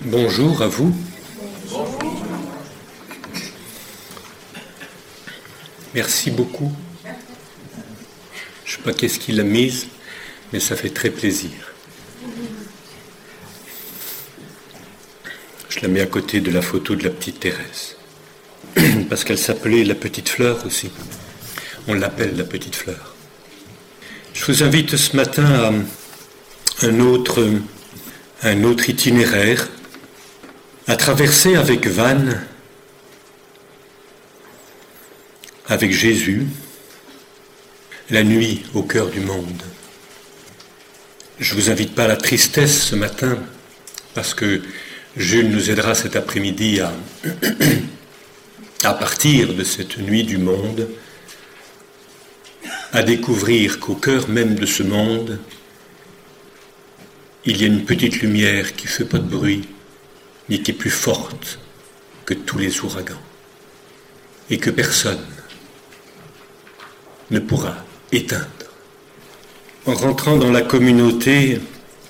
Bonjour à vous. Merci beaucoup. Je ne sais pas qu'est-ce qu'il a mise, mais ça fait très plaisir. Je la mets à côté de la photo de la petite Thérèse. Parce qu'elle s'appelait la petite fleur aussi. On l'appelle la petite fleur. Je vous invite ce matin à un autre itinéraire, à traverser avec Vannes, avec Jésus, la nuit au cœur du monde. Je ne vous invite pas à la tristesse ce matin, parce que Jules nous aidera cet après-midi à partir de cette nuit du monde, à découvrir qu'au cœur même de ce monde, il y a une petite lumière qui ne fait pas de bruit, mais qui est plus forte que tous les ouragans, et que personne ne pourra éteindre. En rentrant dans la communauté,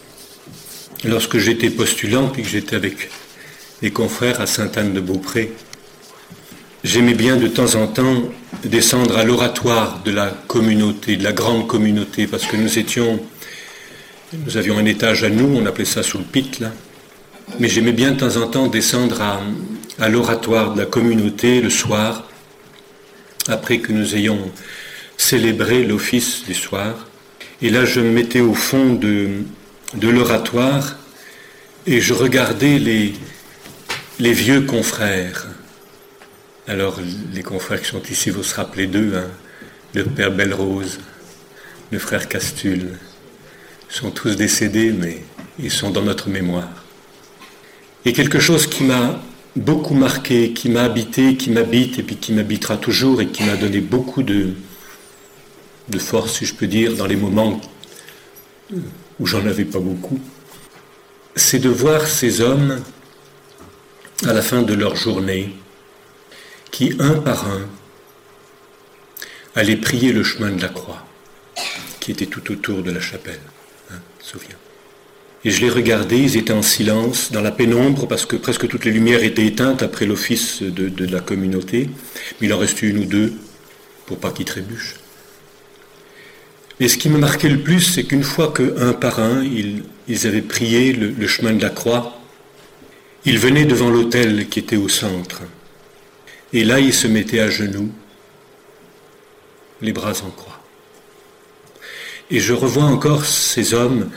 lorsque j'étais postulant, puis que j'étais avec les confrères à Sainte-Anne-de-Beaupré, j'aimais bien de temps en temps descendre à l'oratoire de la communauté, de la grande communauté, parce que nous avions un étage à nous, on appelait ça sous le pit, là. Mais j'aimais bien de temps en temps descendre à l'oratoire de la communauté le soir, après que nous ayons célébré l'office du soir. Et là, je me mettais au fond de l'oratoire et je regardais les vieux confrères. Alors, les confrères qui sont ici, vous se rappelez d'eux, hein, le père Belle-Rose, le frère Castule. Ils sont tous décédés, mais ils sont dans notre mémoire. Et quelque chose qui m'a beaucoup marqué, qui m'a habité, qui m'habite et puis qui m'habitera toujours et qui m'a donné beaucoup de force, si je peux dire, dans les moments où j'en avais pas beaucoup, c'est de voir ces hommes, à la fin de leur journée, qui, un par un, allaient prier le chemin de la croix, qui était tout autour de la chapelle, hein, tu te souviens. Et je les regardais, ils étaient en silence, dans la pénombre, parce que presque toutes les lumières étaient éteintes après l'office de la communauté, mais il en restait une ou deux, pour pas qu'ils trébuchent. Mais ce qui me marquait le plus, c'est qu'une fois qu'un par un, ils avaient prié le chemin de la croix, ils venaient devant l'autel qui était au centre. Et là, ils se mettaient à genoux, les bras en croix. Et je revois encore ces hommes,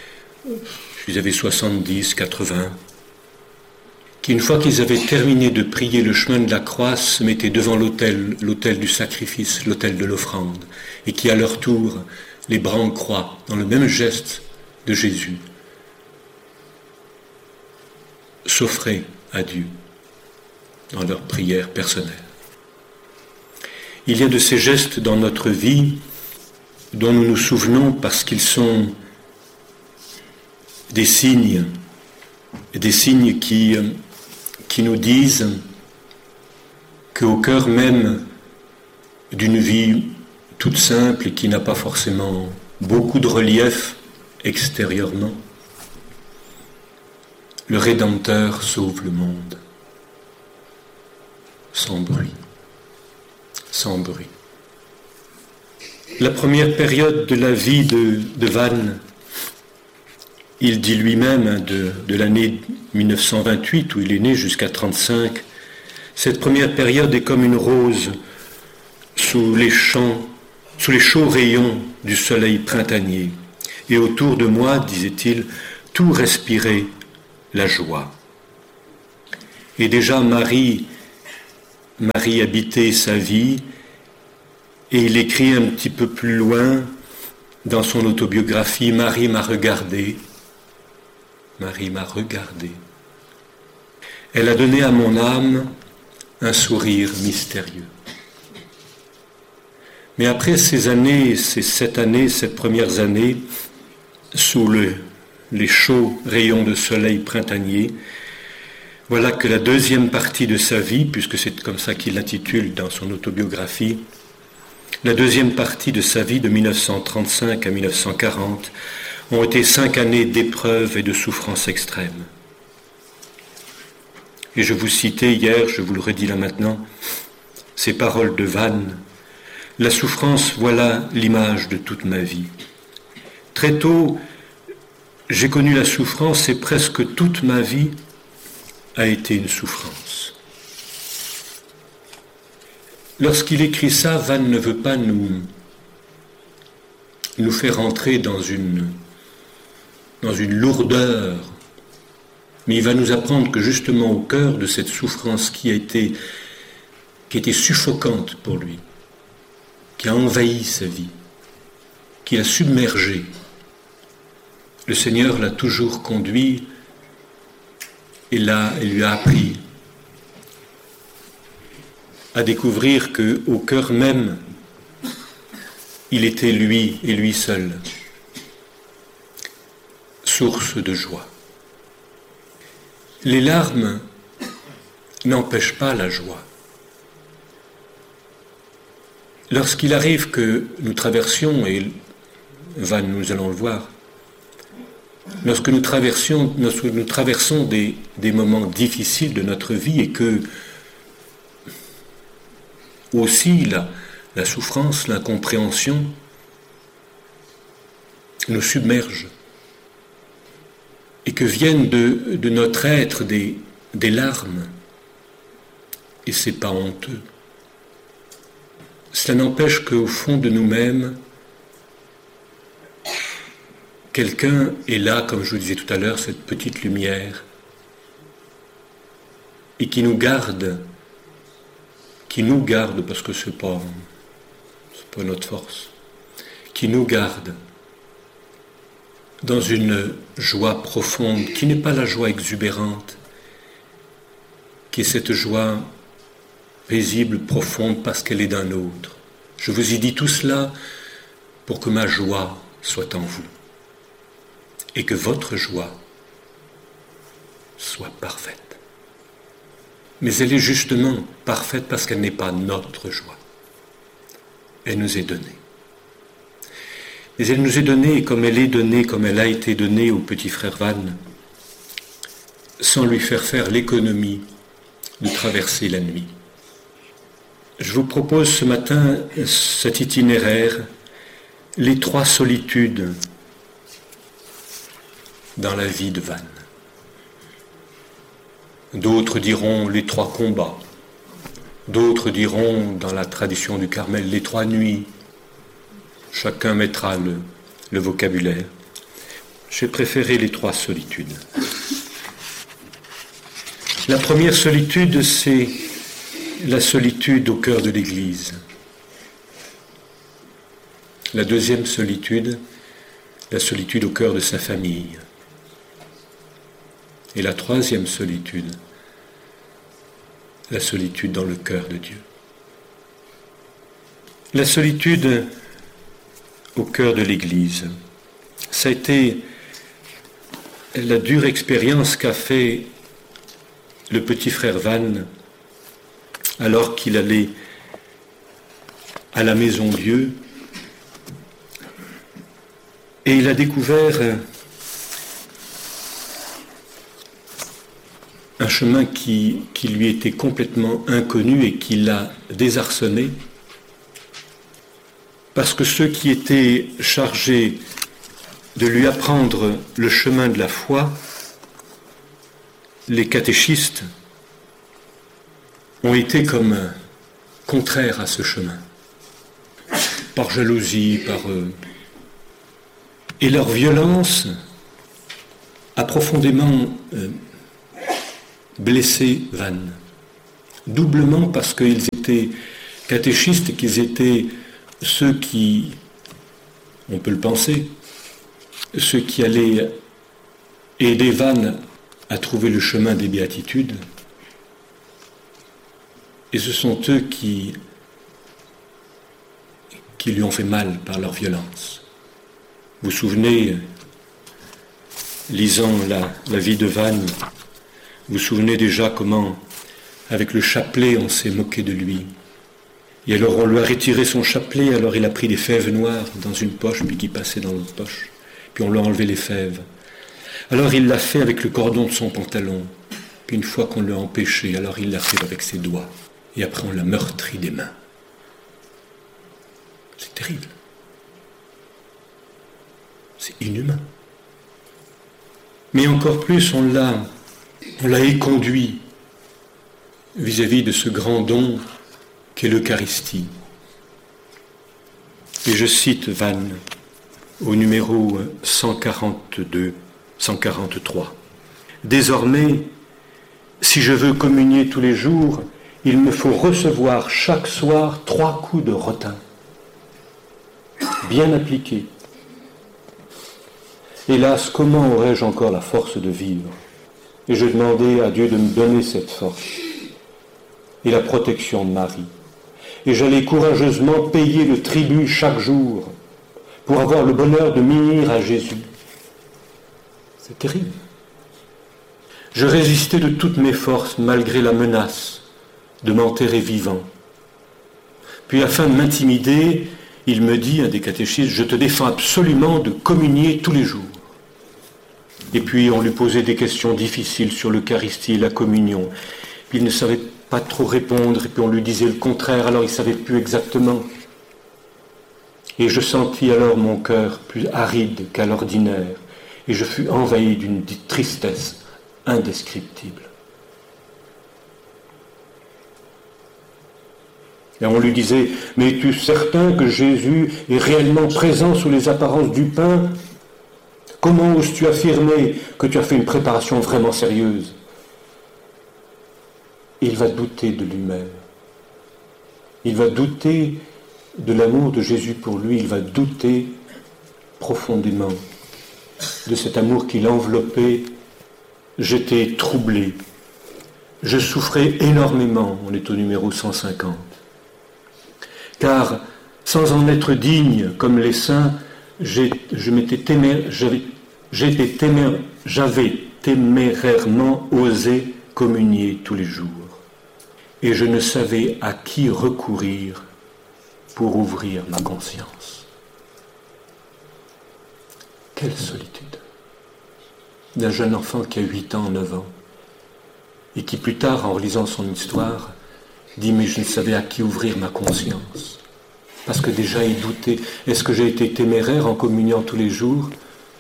ils avaient 70, 80, qui, une fois qu'ils avaient terminé de prier le chemin de la croix, se mettaient devant l'autel du sacrifice, l'autel de l'offrande, et qui, à leur tour, les bras en croix, dans le même geste de Jésus, s'offraient à Dieu dans leur prière personnelle. Il y a de ces gestes dans notre vie dont nous nous souvenons parce qu'ils sont des signes qui nous disent qu'au cœur même d'une vie toute simple et qui n'a pas forcément beaucoup de relief extérieurement, le Rédempteur sauve le monde sans bruit, sans bruit. La première période de la vie de Vannes, il dit lui-même de l'année 1928 où il est né jusqu'à 1935, cette première période est comme une rose sous les chauds rayons du soleil printanier. Et autour de moi, disait-il, tout respirait la joie. Et déjà Marie habitait sa vie, et il écrit un petit peu plus loin dans son autobiographie, Marie m'a regardé. Marie m'a regardé. Elle a donné à mon âme un sourire mystérieux. Mais après ces sept premières années, sous les chauds rayons de soleil printanier, voilà que la deuxième partie de sa vie, puisque c'est comme ça qu'il l'intitule dans son autobiographie, la deuxième partie de sa vie de 1935 à 1940 ont été 5 années d'épreuves et de souffrances extrêmes. Et je vous citais hier, je vous le redis là maintenant, ces paroles de Vannes. La souffrance, voilà l'image de toute ma vie. Très tôt, j'ai connu la souffrance et presque toute ma vie a été une souffrance. Lorsqu'il écrit ça, Vannes ne veut pas nous faire entrer dans une lourdeur, mais il va nous apprendre que justement au cœur de cette souffrance qui était suffocante pour lui, qui a envahi sa vie, qui l'a submergé, le Seigneur l'a toujours conduit et lui a appris à découvrir qu'au cœur même, il était lui et lui seul, source de joie. Les larmes n'empêchent pas la joie. Lorsqu'il arrive que nous traversions, et nous allons le voir, lorsque nous traversons des moments difficiles de notre vie et que aussi la souffrance, l'incompréhension nous submerge et que viennent de notre être des larmes, et c'est pas honteux. Cela n'empêche qu'au fond de nous-mêmes, quelqu'un est là, comme je vous disais tout à l'heure, cette petite lumière, et qui nous garde, parce que c'est pas notre force, qui nous garde dans une joie profonde, qui n'est pas la joie exubérante, qui est cette joie paisible, profonde, parce qu'elle est d'un autre. Je vous ai dit tout cela pour que ma joie soit en vous, et que votre joie soit parfaite. Mais elle est justement parfaite parce qu'elle n'est pas notre joie. Elle nous est donnée. Mais elle nous est donnée comme elle est donnée, comme elle a été donnée au petit frère Vannes, sans lui faire faire l'économie de traverser la nuit. Je vous propose ce matin cet itinéraire, les 3 solitudes dans la vie de Vannes. D'autres diront les 3 combats, d'autres diront dans la tradition du Carmel les 3 nuits. Chacun mettra le vocabulaire. J'ai préféré les 3 solitudes. La première solitude, c'est la solitude au cœur de l'Église. La deuxième solitude, la solitude au cœur de sa famille. Et la troisième solitude, la solitude dans le cœur de Dieu. La solitude au cœur de l'Église, ça a été la dure expérience qu'a fait le petit frère Vannes alors qu'il allait à la Maison Dieu, et il a découvert un chemin qui lui était complètement inconnu et qui l'a désarçonné, parce que ceux qui étaient chargés de lui apprendre le chemin de la foi, les catéchistes, ont été comme contraires à ce chemin, par jalousie, et leur violence a profondément blessé Vannes, doublement parce qu'ils étaient catéchistes et qu'ils étaient ceux qui, on peut le penser, ceux qui allaient aider Vannes à trouver le chemin des béatitudes, et ce sont eux qui lui ont fait mal par leur violence. Vous vous souvenez, lisant la vie de Vannes, vous vous souvenez déjà comment, avec le chapelet, on s'est moqué de lui. Et alors on lui a retiré son chapelet, alors il a pris des fèves noires dans une poche, puis qui passaient dans l'autre poche. Puis on lui a enlevé les fèves. Alors il l'a fait avec le cordon de son pantalon. qu'une fois qu'on l'a empêché, alors il l'a fait avec ses doigts. Et après on l'a meurtri des mains. C'est terrible. C'est inhumain. Mais encore plus, on l'a éconduit vis-à-vis de ce grand don qu'est l'Eucharistie. Et je cite Vannes au numéro 142, 143. Désormais, si je veux communier tous les jours, il me faut recevoir chaque soir 3 coups de rotin, bien appliqués. Hélas, comment aurais-je encore la force de vivre? Et je demandais à Dieu de me donner cette force et la protection de Marie. Et j'allais courageusement payer le tribut chaque jour pour avoir le bonheur de m'unir à Jésus. C'est terrible. Je résistais de toutes mes forces malgré la menace de m'enterrer vivant. Puis afin de m'intimider, il me dit, un des catéchistes, « Je te défends absolument de communier tous les jours. » Et puis on lui posait des questions difficiles sur l'Eucharistie et la communion. Il ne savait pas trop répondre, et puis on lui disait le contraire, alors il ne savait plus exactement. Et je sentis alors mon cœur plus aride qu'à l'ordinaire, et je fus envahi d'une tristesse indescriptible. Et on lui disait, « Mais es-tu certain que Jésus est réellement présent sous les apparences du pain ? Comment oses-tu affirmer que tu as fait une préparation vraiment sérieuse ?» Il va douter de lui-même. Il va douter de l'amour de Jésus pour lui. Il va douter profondément de cet amour qui l'enveloppait. J'étais troublé. Je souffrais énormément. On est au numéro 150. Car, sans en être digne comme les saints, j'avais témérairement osé communier tous les jours. Et je ne savais à qui recourir pour ouvrir ma conscience. Quelle solitude d'un jeune enfant qui a 8 ans, 9 ans, et qui plus tard, en relisant son histoire, dit « Mais je ne savais à qui ouvrir ma conscience. » Parce que déjà il doutait. Est-ce que j'ai été téméraire en communiant tous les jours?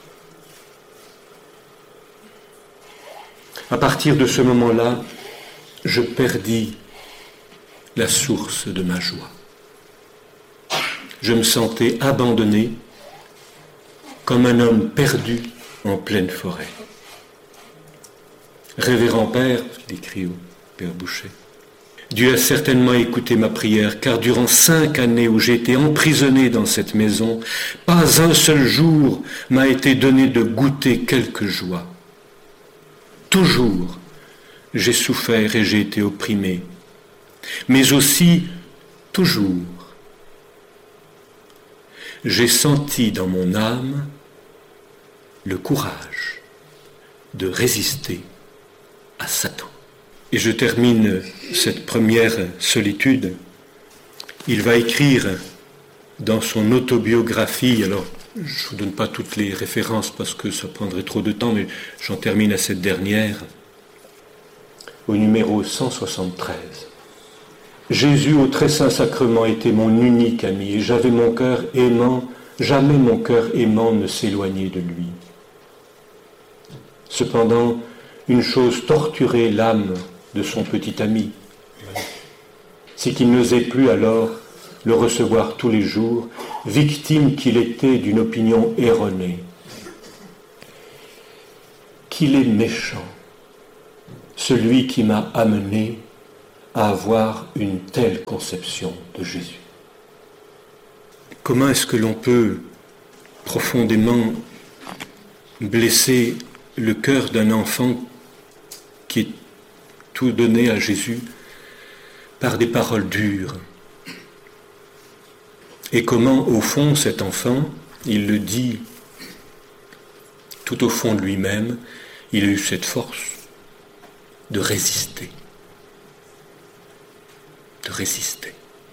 À partir de ce moment-là, je perdis la source de ma joie. Je me sentais abandonné comme un homme perdu en pleine forêt. Révérend Père, écrit au Père Boucher, Dieu a certainement écouté ma prière, car durant 5 années où j'ai été emprisonné dans cette maison, pas un seul jour m'a été donné de goûter quelque joie. Toujours, j'ai souffert et j'ai été opprimé, mais aussi, toujours, j'ai senti dans mon âme le courage de résister à Satan. Et je termine cette première solitude. Il va écrire dans son autobiographie, alors je ne vous donne pas toutes les références parce que ça prendrait trop de temps, mais j'en termine à cette dernière, au numéro 173. Jésus au très saint sacrement était mon unique ami et j'avais mon cœur aimant, jamais mon cœur aimant ne s'éloignait de lui. Cependant, une chose torturait l'âme de son petit ami, c'est qu'il n'osait plus alors le recevoir tous les jours, victime qu'il était d'une opinion erronée. Qu'il est méchant, celui qui m'a amené à avoir une telle conception de Jésus. Comment est-ce que l'on peut profondément blesser le cœur d'un enfant qui est tout donné à Jésus par des paroles dures? Et comment, au fond, cet enfant, il le dit tout au fond de lui-même, il a eu cette force de résister. De résister.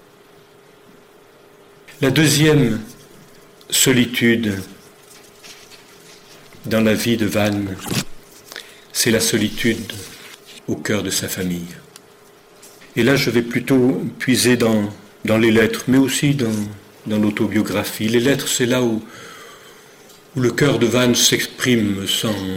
La deuxième solitude dans la vie de Vannes, c'est la solitude au cœur de sa famille. Et là, je vais plutôt puiser dans les lettres, mais aussi dans l'autobiographie. Les lettres, c'est là où le cœur de Vance s'exprime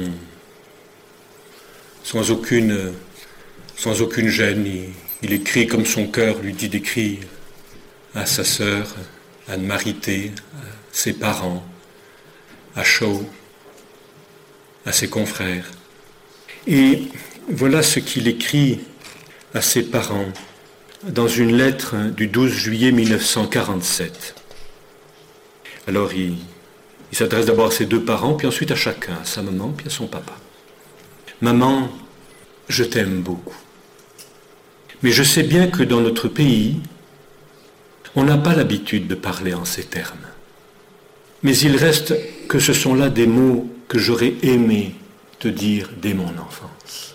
sans aucune gêne. Il écrit comme son cœur lui dit d'écrire à sa sœur, Anne-Marité, à ses parents, à Shaw, à ses confrères. Et voilà ce qu'il écrit à ses parents dans une lettre du 12 juillet 1947. Alors il s'adresse d'abord à ses deux parents, puis ensuite à chacun, à sa maman, puis à son papa. Maman, je t'aime beaucoup. Mais je sais bien que dans notre pays, on n'a pas l'habitude de parler en ces termes. Mais il reste que ce sont là des mots que j'aurais aimé te dire dès mon enfance.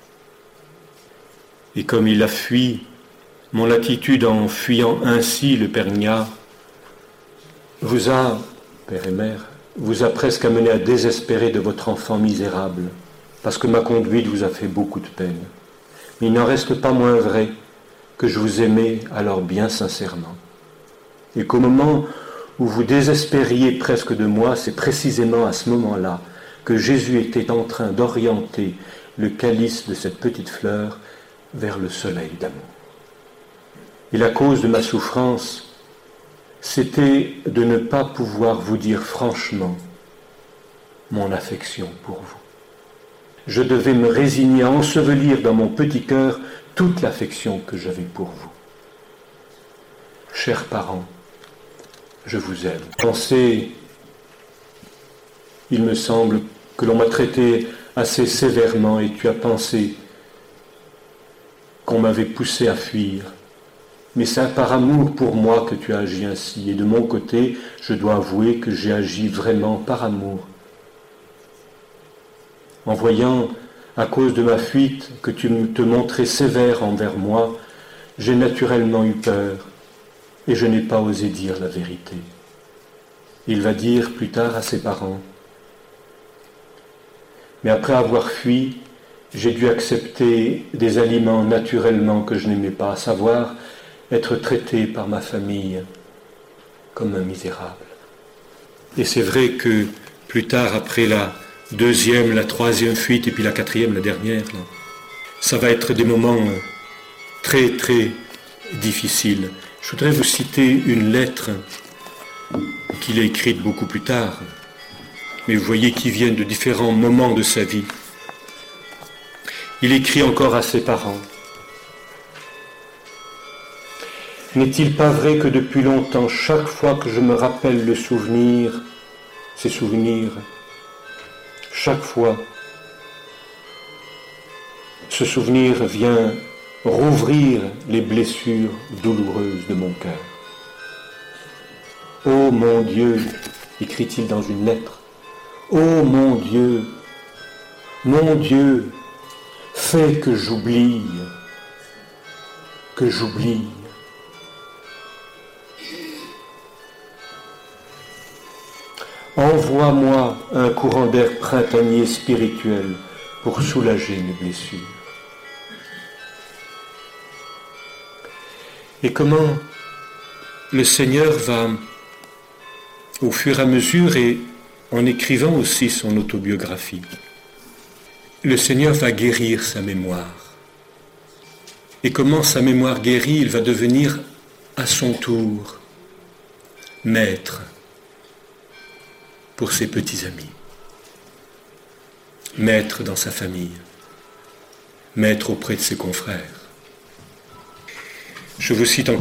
Et comme il a fui mon attitude en fuyant ainsi le père Gnard, père et mère, vous a presque amené à désespérer de votre enfant misérable, parce que ma conduite vous a fait beaucoup de peine. Mais il n'en reste pas moins vrai que je vous aimais alors bien sincèrement. Et qu'au moment où vous désespériez presque de moi, c'est précisément à ce moment-là que Jésus était en train d'orienter le calice de cette petite fleur vers le soleil d'amour. Et la cause de ma souffrance, c'était de ne pas pouvoir vous dire franchement mon affection pour vous. Je devais me résigner à ensevelir dans mon petit cœur toute l'affection que j'avais pour vous. Chers parents, je vous aime. Pensez, il me semble que l'on m'a traité assez sévèrement et tu as pensé qu'on m'avait poussé à fuir. Mais c'est par amour pour moi que tu as agi ainsi. Et de mon côté, je dois avouer que j'ai agi vraiment par amour. En voyant, à cause de ma fuite, que tu te montrais sévère envers moi, j'ai naturellement eu peur et je n'ai pas osé dire la vérité. Il va dire plus tard à ses parents. Mais après avoir fui, j'ai dû accepter des aliments naturellement que je n'aimais pas, à savoir être traité par ma famille comme un misérable. Et c'est vrai que plus tard, après la deuxième, la troisième fuite et puis la quatrième, la dernière, là, ça va être des moments très très difficiles. Je voudrais vous citer une lettre qu'il a écrite beaucoup plus tard, mais vous voyez qui viennent de différents moments de sa vie. Il écrit encore à ses parents. N'est-il pas vrai que depuis longtemps, chaque fois que je me rappelle le souvenir, ces souvenirs, chaque fois, ce souvenir vient rouvrir les blessures douloureuses de mon cœur. Ô mon Dieu, écrit-il dans une lettre, ô mon Dieu, fais que j'oublie. Envoie-moi un courant d'air printanier spirituel pour soulager mes blessures. Et comment le Seigneur va, au fur et à mesure, et en écrivant aussi son autobiographie, le Seigneur va guérir sa mémoire. Et comment sa mémoire guérie, il va devenir à son tour maître pour ses petits amis, maître dans sa famille, maître auprès de ses confrères. Je vous cite encore